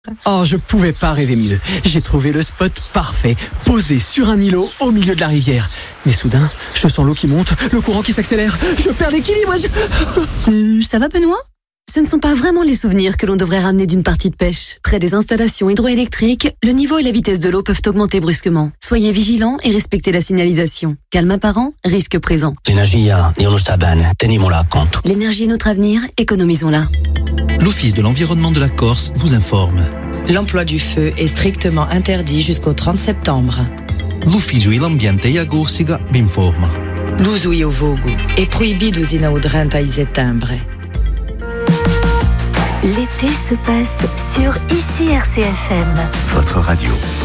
Oh, je pouvais pas rêver mieux. J'ai trouvé le spot parfait, posé sur un îlot au milieu de la rivière. Mais soudain, je sens l'eau qui monte, le courant qui s'accélère. Je perds l'équilibre. Ça va, Benoît ? Ce ne sont pas vraiment les souvenirs que l'on devrait ramener d'une partie de pêche. Près des installations hydroélectriques, le niveau et la vitesse de l'eau peuvent augmenter brusquement. Soyez vigilants et respectez la signalisation. Calme apparent, risque présent. L'énergie L'énergie est notre avenir, économisons-la. L'Office de l'environnement de la Corse vous informe. L'emploi du feu est strictement interdit jusqu'au 30 septembre. L'Ufficio dell'Ambiente e Corsica vi informa. L'uso e o vogo è proibido in audrente ai settembre. L'été se passe sur ICI RCFM. Votre radio.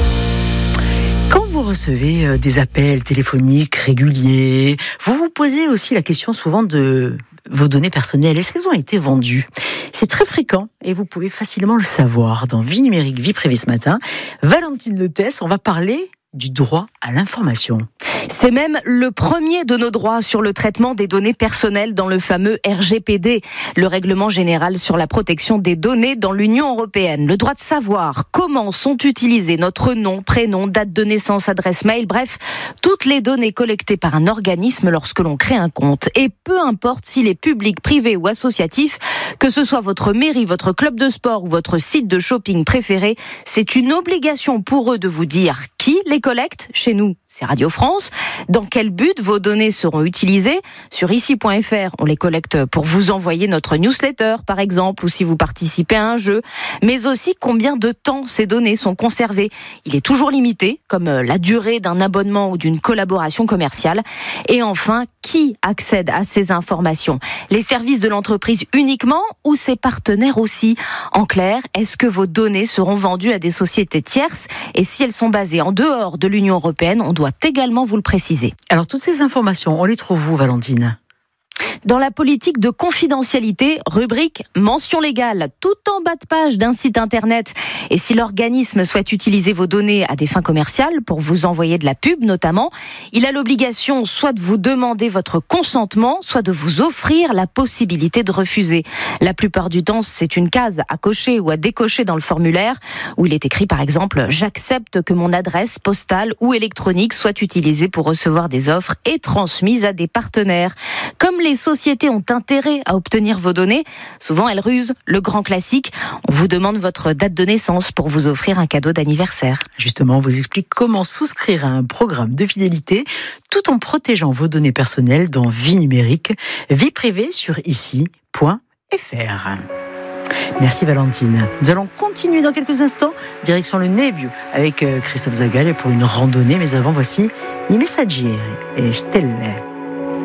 Quand vous recevez des appels téléphoniques réguliers, vous vous posez aussi la question souvent de vos données personnelles. Est-ce qu'elles ont été vendues ? C'est très fréquent et vous pouvez facilement le savoir. Dans Vie numérique, vie privée ce matin, Valentine Letès, on va parler du droit à l'information. C'est même le premier de nos droits sur le traitement des données personnelles dans le fameux RGPD, le règlement général sur la protection des données dans l'Union européenne. Le droit de savoir comment sont utilisés notre nom, prénom, date de naissance, adresse mail, bref, toutes les données collectées par un organisme lorsque l'on crée un compte. Et peu importe s'il est public, privé ou associatif, que ce soit votre mairie, votre club de sport ou votre site de shopping préféré, c'est une obligation pour eux de vous dire qui les collecte. Chez nous, c'est Radio France. Dans quel but vos données seront utilisées ? Sur ici.fr, on les collecte pour vous envoyer notre newsletter, par exemple, ou si vous participez à un jeu. Mais aussi combien de temps ces données sont conservées. Il est toujours limité, comme la durée d'un abonnement ou d'une collaboration commerciale. Et enfin, qui accède à ces informations ? Les services de l'entreprise uniquement ou ses partenaires aussi ? En clair, est-ce que vos données seront vendues à des sociétés tierces ? Et si elles sont basées en dehors de l'Union européenne, on doit également vous le préciser. Alors, toutes ces informations, on les trouve où, Valentine ? Dans la politique de confidentialité, rubrique mention légale, tout en bas de page d'un site internet. Et si l'organisme souhaite utiliser vos données à des fins commerciales, pour vous envoyer de la pub notamment, il a l'obligation soit de vous demander votre consentement, soit de vous offrir la possibilité de refuser. La plupart du temps, c'est une case à cocher ou à décocher dans le formulaire, où il est écrit par exemple « J'accepte que mon adresse postale ou électronique soit utilisée pour recevoir des offres et transmise à des partenaires ». Comme les sociétés ont intérêt à obtenir vos données, souvent elles rusent. Le grand classique, on vous demande votre date de naissance pour vous offrir un cadeau d'anniversaire. Justement, on vous explique comment souscrire à un programme de fidélité tout en protégeant vos données personnelles dans Vie numérique, vie privée sur ici.fr. Merci Valentine. Nous allons continuer dans quelques instants, direction le Nebbio avec Christophe Zagal pour une randonnée. Mais avant, voici Les Messaggeri et Stelle.